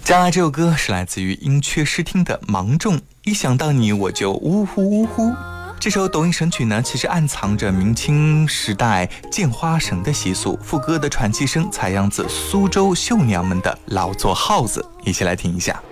接下来这首歌是来自于音缺诗听的芒种，一想到你我就呜呼呜呼。这首抖音神曲呢，其实暗藏着明清时代见花绳的习俗，副歌的喘气声采样自苏州绣娘们的劳作号子，一起来听一下。